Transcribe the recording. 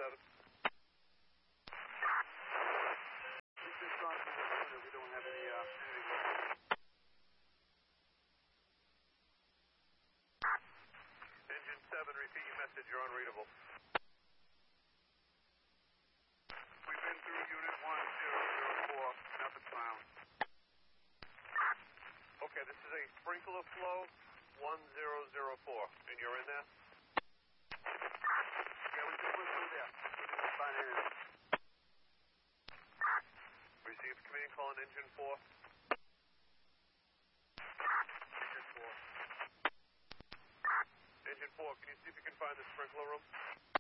7. We've just gone through the unit. We don't have anything. Engine 7, repeat your message. You're unreadable. We've been through unit 1004. Nothing found. Okay, this is a sprinkler flow 1004. And you're in there? Yeah, we just went through there. We didn't find anything. Received command call on engine 4. Engine 4. Engine 4, can you see if you can find the sprinkler room?